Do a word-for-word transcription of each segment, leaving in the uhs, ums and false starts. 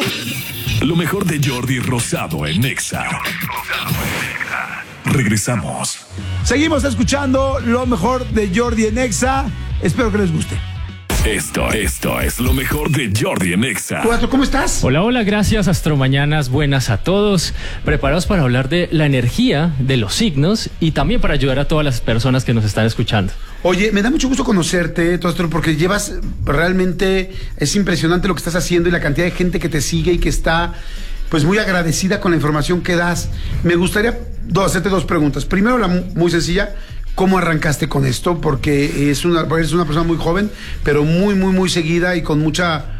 Lo mejor de Jordi Rosado en Nexa. Regresamos. Seguimos escuchando lo mejor de Jordi en Nexa. Espero que les guste. Esto, esto es lo mejor de Jordi en Nexa. ¿Cómo estás? Hola, hola, gracias, Astromañanas, buenas a todos. Preparados para hablar de la energía, de los signos y también para ayudar a todas las personas que nos están escuchando. Oye, me da mucho gusto conocerte, Tostro, porque llevas realmente, es impresionante lo que estás haciendo y la cantidad de gente que te sigue y que está pues muy agradecida con la información que das. Me gustaría do, hacerte dos preguntas. Primero, la muy sencilla. ¿Cómo arrancaste con esto? Porque es una, eres una persona muy joven, pero muy, muy, muy seguida y con mucha...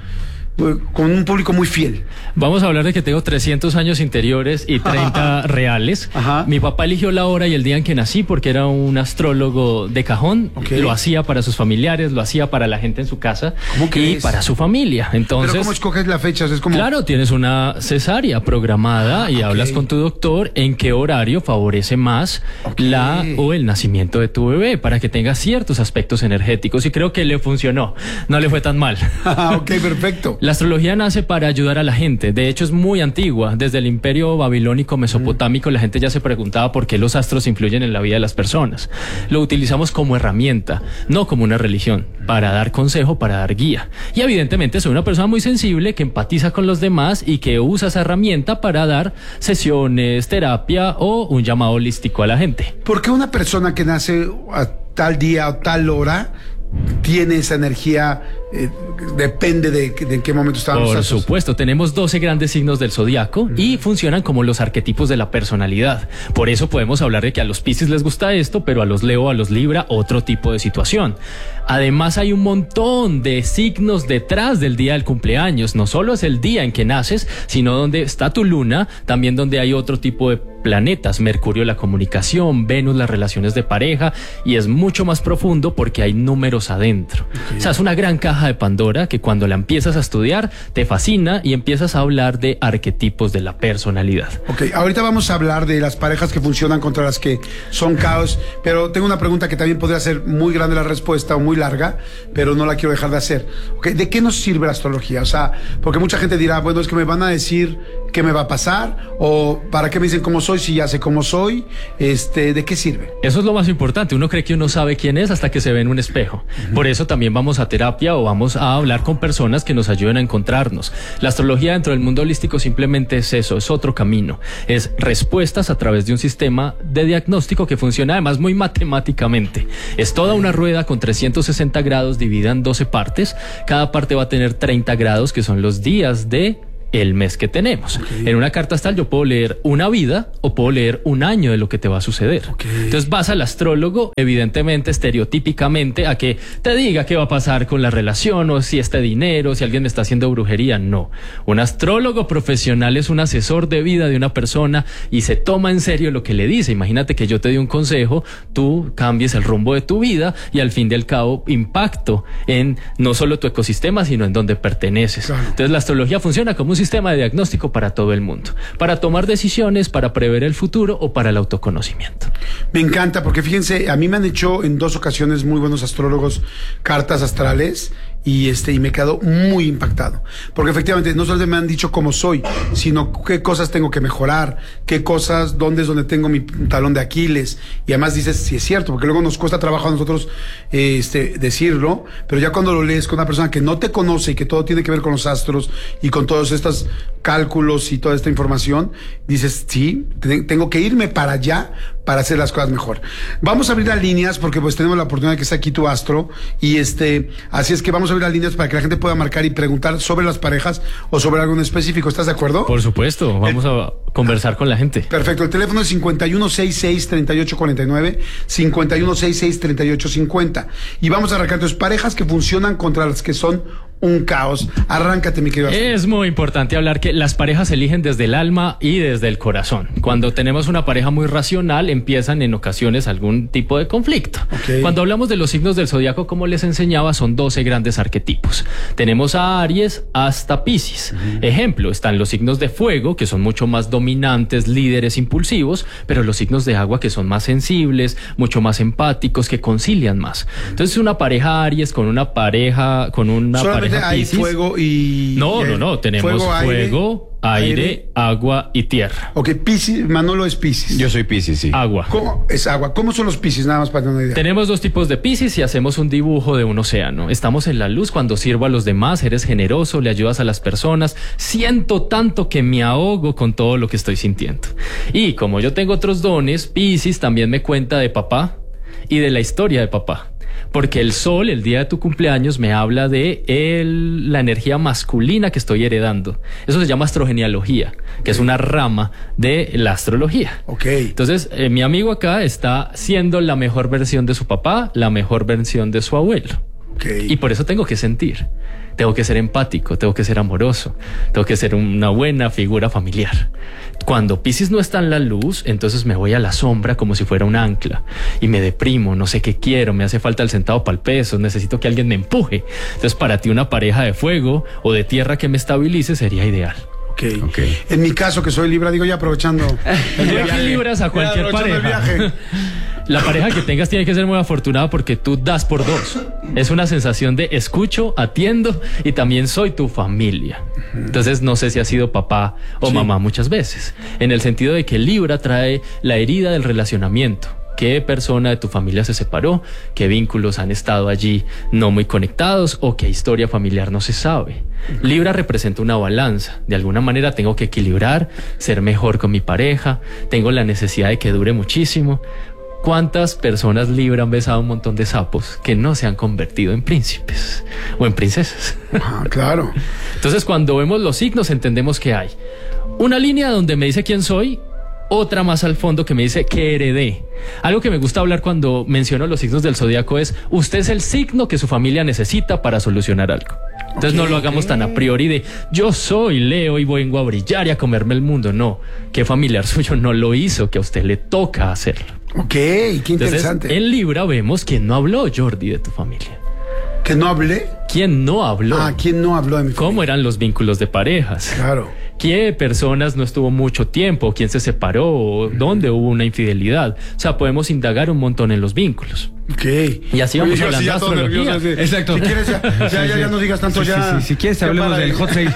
con un público muy fiel. Vamos a hablar de que tengo trescientos años interiores y treinta reales. Ajá. Mi papá eligió la hora y el día en que nací porque era un astrólogo de cajón. Okay. Lo hacía para sus familiares, lo hacía para la gente en su casa ¿Cómo que y es? Para su familia. Entonces, ¿pero cómo escoges la fecha? O sea, es como... Claro, tienes una cesárea programada y okay. hablas con tu doctor en qué horario favorece más okay. la o el nacimiento de tu bebé para que tenga ciertos aspectos energéticos y creo que le funcionó. No le fue tan mal. Ok, perfecto. La astrología nace para ayudar a la gente. De hecho, es muy antigua. Desde el imperio babilónico mesopotámico, mm. la gente ya se preguntaba por qué los astros influyen en la vida de las personas. Lo utilizamos como herramienta, no como una religión, para dar consejo, para dar guía. Y evidentemente soy una persona muy sensible que empatiza con los demás y que usa esa herramienta para dar sesiones, terapia o un llamado holístico a la gente. ¿Por qué una persona que nace a tal día o tal hora tiene esa energía? Eh, depende de, de en qué momento estaban los Por astros. supuesto, tenemos doce grandes signos del zodiaco mm. y funcionan como los arquetipos de la personalidad. Por eso podemos hablar de que a los Piscis les gusta esto, pero a los Leo, a los Libra, otro tipo de situación. Además, hay un montón de signos detrás del día del cumpleaños. No solo es el día en que naces, sino donde está tu luna, también donde hay otro tipo de planetas. Mercurio, la comunicación, Venus, las relaciones de pareja, y es mucho más profundo porque hay números adentro. Okay. O sea, es una gran caja de Pandora que cuando la empiezas a estudiar te fascina y empiezas a hablar de arquetipos de la personalidad. Ok, ahorita vamos a hablar de las parejas que funcionan contra las que son caos, pero tengo una pregunta que también podría ser muy grande la respuesta o muy larga, pero no la quiero dejar de hacer. Okay, ¿de qué nos sirve la astrología? O sea, porque mucha gente dirá, bueno, es que me van a decir qué me va a pasar o para qué me dicen cómo soy si ya sé cómo soy. Este, ¿de qué sirve? Eso es lo más importante. Uno cree que uno sabe quién es hasta que se ve en un espejo. Uh-huh. Por eso también vamos a terapia o vamos a hablar con personas que nos ayuden a encontrarnos. La astrología dentro del mundo holístico simplemente es eso, es otro camino. Es respuestas a través de un sistema de diagnóstico que funciona además muy matemáticamente. Es toda una rueda con trescientos sesenta grados dividida en doce partes. Cada parte va a tener treinta grados, que son los días de el mes que tenemos. Okay. En una carta astral yo puedo leer una vida o puedo leer un año de lo que te va a suceder. Okay. Entonces vas al astrólogo, evidentemente, estereotípicamente, a que te diga qué va a pasar con la relación o si este dinero, si alguien está haciendo brujería. No. Un astrólogo profesional es un asesor de vida de una persona y se toma en serio lo que le dice. Imagínate que yo te doy un consejo, tú cambies el rumbo de tu vida y al fin del cabo impacto en no solo tu ecosistema, sino en donde perteneces. Claro. Entonces la astrología funciona como un sistema de diagnóstico para todo el mundo, para tomar decisiones, para prever el futuro o para el autoconocimiento. Me encanta porque fíjense, a mí me han hecho en dos ocasiones muy buenos astrólogos cartas astrales y este y me he quedado muy impactado, porque efectivamente no solo me han dicho cómo soy, sino qué cosas tengo que mejorar, qué cosas, dónde es donde tengo mi talón de Aquiles, y además dices si es cierto, porque luego nos cuesta trabajo a nosotros eh, este, decirlo, pero ya cuando lo lees con una persona que no te conoce y que todo tiene que ver con los astros y con todos estos cálculos y toda esta información, dices sí, tengo que irme para allá para hacer las cosas mejor. Vamos a abrir las líneas porque pues tenemos la oportunidad de que esté aquí tu astro y este, así es que vamos a abrir las líneas para que la gente pueda marcar y preguntar sobre las parejas o sobre algo en específico. ¿Estás de acuerdo? Por supuesto, vamos el, a conversar con la gente. Perfecto, el teléfono es cincuenta y uno sesenta y seis, treinta y ocho cuarenta y nueve, cincuenta y uno sesenta y seis, treinta y ocho cincuenta. Y vamos a arrancar entonces parejas que funcionan contra las que son un caos. Arráncate, mi querido astro. Es muy importante hablar que las parejas se eligen desde el alma y desde el corazón. Cuando tenemos una pareja muy racional, empiezan en ocasiones algún tipo de conflicto. Okay. Cuando hablamos de los signos del zodiaco, como les enseñaba, son doce grandes arquetipos. Tenemos a Aries hasta Piscis. Uh-huh. Ejemplo, están los signos de fuego, que son mucho más dominantes, líderes, impulsivos, pero los signos de agua, que son más sensibles, mucho más empáticos, que concilian más. Entonces, una pareja Aries con una pareja, con una Solamente solamente pareja hay Piscis. fuego y... No, y no, no, tenemos fuego, aire, aire, aire. agua y tierra. Ok, Piscis, Manolo es Piscis. Yo soy Piscis, sí. Agua. ¿Cómo es agua? ¿Cómo son los Piscis? Nada más para tener una idea. Tenemos dos tipos de Piscis y hacemos un dibujo de un océano. Estamos en la luz cuando sirvo a los demás, eres generoso, le ayudas a las personas. Siento tanto que me ahogo con todo lo que estoy sintiendo. Y como yo tengo otros dones, Piscis también me cuenta de papá y de la historia de papá. Porque el sol, el día de tu cumpleaños, me habla de el, la energía masculina que estoy heredando. Eso se llama astrogenealogía, que es una rama de la astrología. Ok. Entonces, eh, mi amigo acá está siendo la mejor versión de su papá, la mejor versión de su abuelo. Okay. Y por eso tengo que sentir. Tengo que ser empático, tengo que ser amoroso, tengo que ser una buena figura familiar. Cuando Piscis no está en la luz, entonces me voy a la sombra como si fuera un ancla y me deprimo, no sé qué quiero, me hace falta el centavo para el peso, necesito que alguien me empuje. Entonces, para ti una pareja de fuego o de tierra que me estabilice sería ideal. Okay. Ok. En mi caso, que soy Libra, digo ya aprovechando. el Tú viaje. equilibras a cualquier Ya aprovechando el pareja. viaje. La pareja que tengas tiene que ser muy afortunada porque tú das por dos. Es una sensación de escucho, atiendo y también soy tu familia. Entonces no sé si has sido papá o Sí. mamá muchas veces. En el sentido de que Libra trae la herida del relacionamiento. ¿Qué persona de tu familia se separó? ¿Qué vínculos han estado allí no muy conectados? ¿O qué historia familiar no se sabe? Libra representa una balanza. De alguna manera tengo que equilibrar, ser mejor con mi pareja. Tengo la necesidad de que dure muchísimo. ¿Cuántas personas Libra han besado un montón de sapos que no se han convertido en príncipes o en princesas? Ah, claro. Entonces, cuando vemos los signos, entendemos que hay una línea donde me dice quién soy, otra más al fondo que me dice qué heredé. Algo que me gusta hablar cuando menciono los signos del zodiaco es: usted es el signo que su familia necesita para solucionar algo. Entonces, okay, no lo hagamos tan a priori de yo soy Leo y vengo a brillar y a comerme el mundo. No, ¿qué familiar suyo no lo hizo? Que a usted le toca hacerlo. Ok, qué interesante. Entonces, en Libra vemos quién no habló, Jordi, de tu familia. ¿Que no hablé? ¿Quién no habló? Ah, ¿quién no habló de mi familia? ¿Cómo eran los vínculos de parejas? Claro. ¿Qué personas no estuvo mucho tiempo? ¿Quién se separó? ¿Dónde hubo una infidelidad? O sea, podemos indagar un montón en los vínculos. Ok. Y así vamos Oye, hablando de astrología. Así. Exacto. Si quieres, ya, ya, ya, ya no digas tanto Sí, ya. sí, sí. Si quieres, hablemos del hot sale.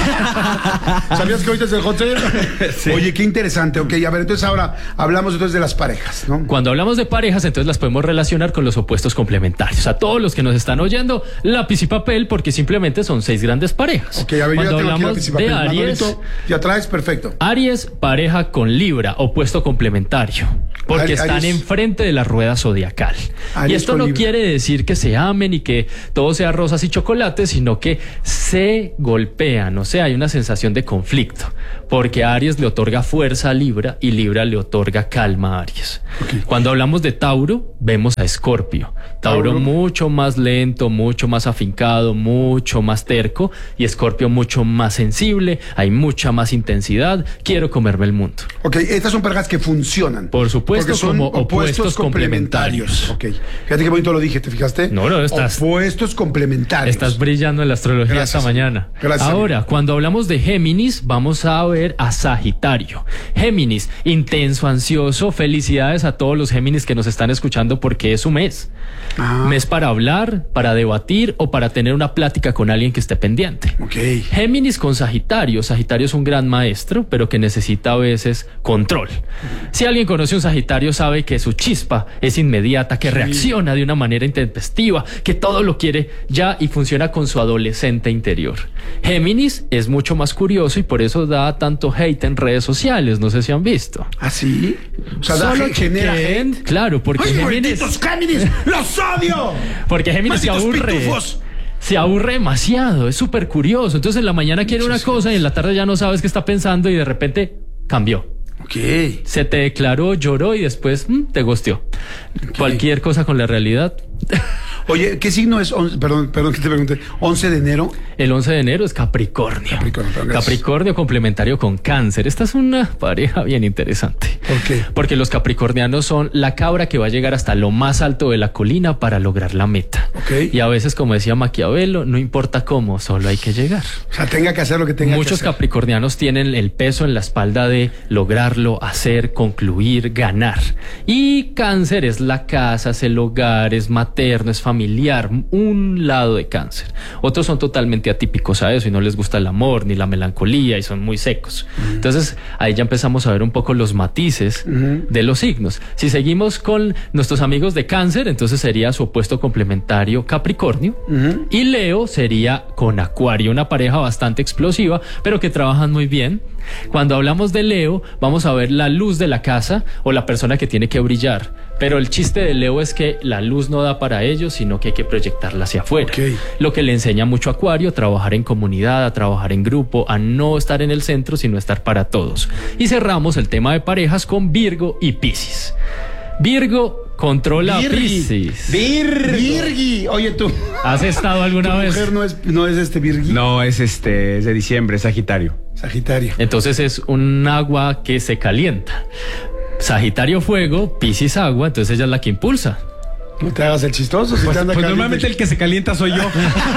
¿Sabías que ahorita es el hot sale? Sí. Oye, qué interesante. Ok, a ver, entonces ahora hablamos entonces de las parejas, ¿no? Cuando hablamos de parejas, entonces las podemos relacionar con los opuestos complementarios. A todos los que nos están oyendo, lápiz y papel, porque simplemente son seis grandes parejas. Ok, a ver, Cuando yo ya tengo aquí hablamos lápiz y papel. de Aries, Manolito, ya traes, perfecto. Aries, pareja con Libra, opuesto complementario, porque Aries- están enfrente de la rueda zodiacal. Aries Y esto con no Libra. quiere decir que se amen y que todo sea rosas y chocolates, sino que se golpean, o sea, hay una sensación de conflicto, porque Aries le otorga fuerza a Libra y Libra le otorga calma a Aries. Okay. Cuando hablamos de Tauro, vemos a Escorpio. Tauro, Tauro. mucho más lento, mucho más afincado, mucho más terco, y Escorpio mucho más sensible, hay mucha más intensidad, quiero comerme el mundo. Ok, estas son parejas que funcionan. Por supuesto, Porque son como opuestos complementarios. Ok, fíjate qué bonito lo dije, ¿te fijaste? No, no, estás- Opuestos complementarios. Estás brillando en la astrología Gracias. esta mañana. Gracias. Ahora, cuando hablamos de Géminis, vamos a ver a Sagitario. Géminis, intenso, ansioso. Felicidades a todos los Géminis que nos están escuchando porque es su mes. Ah. Mes para hablar, para debatir o para tener una plática con alguien que esté pendiente. Ok. Géminis con Sagitario. Sagitario es un gran maestro, pero que necesita a veces control. Si alguien conoce un Sagitario, sabe que su chispa es inmediata, que reacciona de una manera intempestiva, que todo lo quiere ya y funciona con su adolescente interior. Géminis es mucho más curioso y por eso da tanto hate en redes sociales. No sé si han visto. ¿Ah, sí? O sea, da Solo hate, genera chequen, hate. claro, porque ¡Ay, Géminis, malditos Géminis! ¡Los odio! porque Géminis se ¡Malditos aburre. pitufos! Se aburre demasiado, es súper curioso. Entonces en la mañana quiere una cosa y en la tarde ya no sabes qué está pensando y de repente cambió. Ok. Se te declaró, lloró y después mm, te gosteó. Cualquier cosa con la realidad. Oye, ¿qué signo es? On- Perdón, perdón que te pregunte. ¿once de enero? El once de enero es Capricornio. Capricornio, gracias. Capricornio complementario con Cáncer. Esta es una pareja bien interesante. ¿Por qué? Porque los capricornianos son la cabra que va a llegar hasta lo más alto de la colina para lograr la meta. Ok. Y a veces, como decía Maquiavelo, no importa cómo, solo hay que llegar. O sea, tenga que hacer lo que tenga Muchos que hacer. capricornianos tienen el peso en la espalda de lograrlo, hacer, concluir, ganar. Y Cáncer es la casa, es el hogar, es materno, es familiar. familiar, un lado de cáncer. Otros son totalmente atípicos a eso y no les gusta el amor ni la melancolía y son muy secos. Uh-huh. Entonces ahí ya empezamos a ver un poco los matices uh-huh. de los signos. Si seguimos con nuestros amigos de cáncer, entonces sería su opuesto complementario Capricornio, uh-huh. y Leo sería con Acuario, una pareja bastante explosiva, pero que trabajan muy bien. Cuando hablamos de Leo, vamos a ver la luz de la casa o la persona que tiene que brillar. Pero el chiste de Leo es que la luz no da para ellos, sino que hay que proyectarla hacia afuera. Okay. Lo que le enseña mucho a Acuario, a trabajar en comunidad, a trabajar en grupo, a no estar en el centro, sino estar para todos. Y cerramos el tema de parejas con Virgo y Piscis. Virgo controla a Piscis. Virgo. Virgi. Oye, tú. ¿Has estado alguna ¿Tu vez? mujer no es, no es este Virgi? No, es este, es de diciembre, es Sagitario. Sagitario. Entonces es un agua que se calienta. Sagitario fuego, Piscis agua, entonces ella es la que impulsa. No te hagas el chistoso. Si pues te anda pues normalmente el que se calienta soy yo.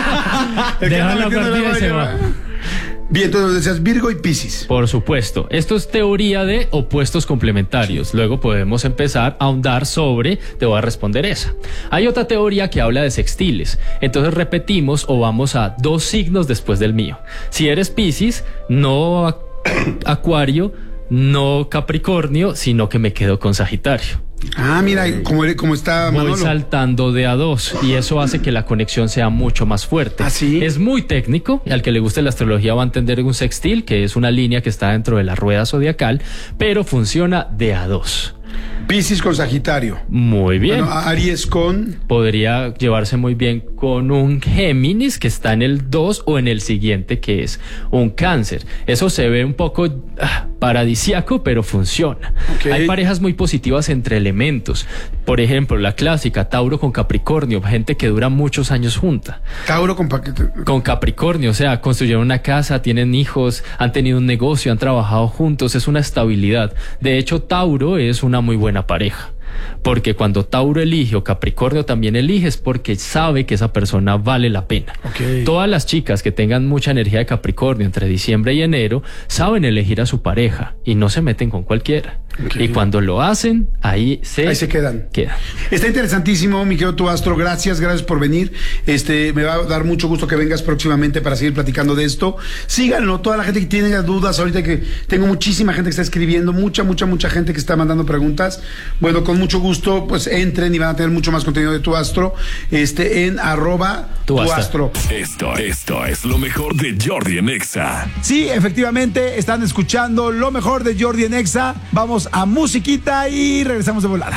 Deja la partida y se va. Bien, entonces decías Virgo y Piscis. Por supuesto. Esto es teoría de opuestos complementarios. Luego podemos empezar a ahondar sobre, te voy a responder esa. Hay otra teoría que habla de sextiles. Entonces repetimos o vamos a dos signos después del mío. Si eres Piscis, no Acuario, no Capricornio, sino que me quedo con Sagitario. Ah, mira, como, como está Manolo. Voy saltando de a dos y eso hace que la conexión sea mucho más fuerte. ¿Ah, sí? Es muy técnico, al que le guste la astrología va a entender un sextil, que es una línea que está dentro de la rueda zodiacal, pero funciona de a dos. Piscis con Sagitario. Muy bien. Bueno, Aries con... Podría llevarse muy bien con un Géminis que está en el dos o en el siguiente que es un Cáncer. Eso se ve un poco ah, paradisiaco, pero funciona. Okay. Hay parejas muy positivas entre elementos. Por ejemplo, la clásica, Tauro con Capricornio, gente que dura muchos años junta. Tauro con... Con Capricornio, o sea, construyeron una casa, tienen hijos, han tenido un negocio, han trabajado juntos, es una estabilidad. De hecho, Tauro es una muy buena pareja. Porque cuando Tauro elige o Capricornio también elige es porque sabe que esa persona vale la pena. Okay. Todas las chicas que tengan mucha energía de Capricornio entre diciembre y enero saben elegir a su pareja y no se meten con cualquiera. Okay. Y cuando lo hacen, ahí se, ahí se quedan. quedan. Está interesantísimo, mi querido Tu Astro. Gracias, gracias por venir. Este, me va a dar mucho gusto que vengas próximamente para seguir platicando de esto. Síganlo, toda la gente que tiene dudas, ahorita que tengo muchísima gente que está escribiendo, mucha, mucha, mucha gente que está mandando preguntas. Bueno, con mucho gusto, pues entren y van a tener mucho más contenido de Tu Astro, este, en arroba Tu Astro. Esto, esto es lo mejor de Jordi en Exa. Sí, efectivamente, están escuchando lo mejor de Jordi en Exa. Vamos a musiquita y regresamos de volada.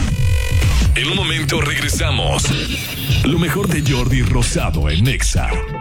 En un momento regresamos. Lo mejor de Jordi Rosado en Exa.